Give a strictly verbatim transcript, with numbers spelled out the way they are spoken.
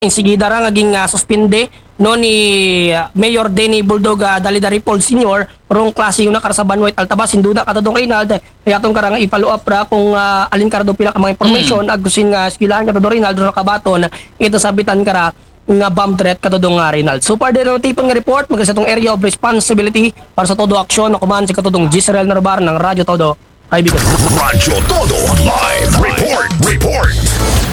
Insigida ra naging uh, suspinde no ni uh, Mayor Denny Buldog uh, Dalidari Paul Senior rong klase yung nakara sa Banwait Altabas hinduda katodong Reynald kaya atong karang i-follow up ra kung uh, alin kara do pila ka mga information mm. agusin nga eskwelahan katodong Reynald ro kabaton ito sabitan kara nga bomb threat katodong uh, Reynald. So far din ang tipong nga report magasa tong area of responsibility para sa todo aksyon na kuman si katodong Gisrael Narbar ng Radyo Todo. Kaibigan. Radyo Todo Live Report Report